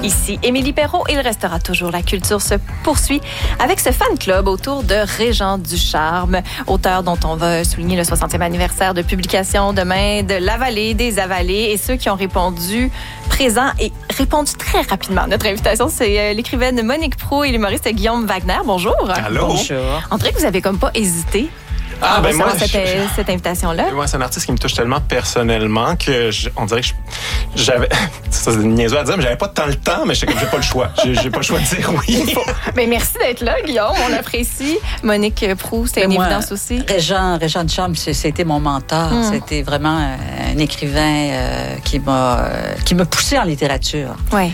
Ici Émilie Perrault. Il restera toujours. La culture se poursuit avec ce fan club autour de Régent Ducharme, auteur dont on va souligner le 60e anniversaire de publication demain de L'Avalée, des Avalées. Et ceux qui ont répondu présents et répondu très rapidement à notre invitation, c'est l'écrivaine Monique Proulx et l'humoriste Guillaume Wagner. Bonjour. Allô. Bonjour. On dirait que vous avez comme pas hésité. Moi, cette invitation-là. Ouais, c'est un artiste qui me touche tellement personnellement que on dirait que j'avais. Ça, c'est niaiseux à dire, mais j'avais pas tant le temps, mais j'ai pas le choix. J'ai pas le choix de dire oui. Mais merci d'être là, Guillaume. On l'apprécie. Monique Proulx, c'était une évidence aussi. Régent Ducharme, c'était mon mentor. C'était vraiment un écrivain qui m'a poussé en littérature. Oui.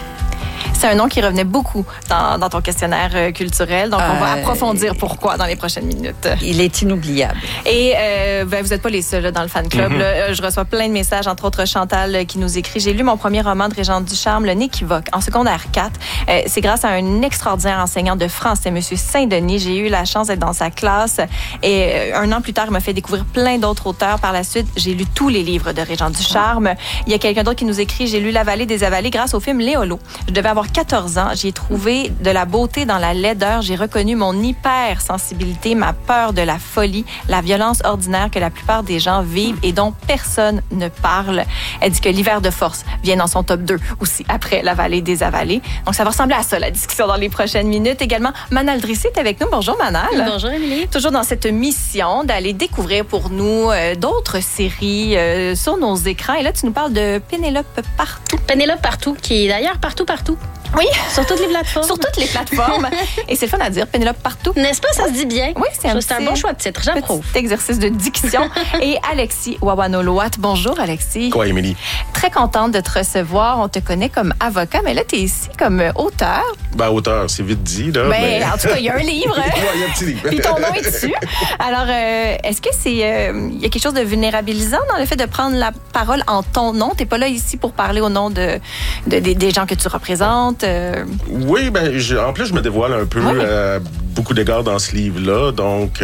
C'est un nom qui revenait beaucoup dans ton questionnaire culturel. Donc, on va approfondir pourquoi dans les prochaines minutes. Il est inoubliable. Et vous n'êtes pas les seuls là, dans le fan club. Là. Je reçois plein de messages, entre autres Chantal qui nous écrit « J'ai lu mon premier roman de Régent Ducharme, Le Nez qui vogue, en secondaire 4. C'est grâce à un extraordinaire enseignant de français, M. Saint-Denis. J'ai eu la chance d'être dans sa classe. Et un an plus tard, il m'a fait découvrir plein d'autres auteurs. Par la suite, j'ai lu tous les livres de Régent Ducharme. Il y a quelqu'un d'autre qui nous écrit « J'ai lu L'Avalée des Avalées grâce au film Léolo. Je devais avoir 14 ans. J'y ai trouvé de la beauté dans la laideur. J'ai reconnu mon hypersensibilité, ma peur de la folie, la violence ordinaire que la plupart des gens vivent et dont personne ne parle. » Elle dit que L'hiver de force vient dans son top 2 aussi, après L'Avalée des Avalées. Donc, ça va ressembler à ça, la discussion dans les prochaines minutes. Également, Manal Drissi est avec nous. Bonjour, Manal. Bonjour, Émilie. Toujours dans cette mission d'aller découvrir pour nous d'autres séries sur nos écrans. Et là, tu nous parles de Pénélope Partout. Pénélope Partout, qui est d'ailleurs partout. Oui. Sur toutes les plateformes. Sur toutes les plateformes. Et c'est le fun à dire, Pénélope Partout. N'est-ce pas, ça se dit bien? Oui, c'est un bon choix de titre, j'approuve. Petit exercice de diction. Et Alexis Wawanoloat. Bonjour, Alexis. Quoi, Émilie? Très contente de te recevoir. On te connaît comme avocat, mais là, tu es ici comme auteur. Ben, auteur, c'est vite dit, là. Mais en tout cas, il y a un livre. Oui, il y a un petit livre. Puis ton nom est dessus. Alors, est-ce que il y a quelque chose de vulnérabilisant dans le fait de prendre la parole en ton nom? T'es pas là ici pour parler au nom des gens que tu représentes. Oui, en plus, je me dévoile un peu à beaucoup d'égards dans ce livre-là. Donc,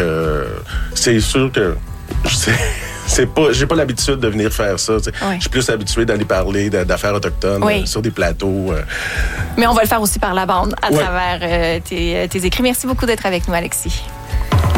c'est sûr que j'ai pas l'habitude de venir faire ça. Je suis plus habitué d'aller parler d'affaires autochtones sur des plateaux. Mais on va le faire aussi par la bande à travers tes écrits. Merci beaucoup d'être avec nous, Alexis.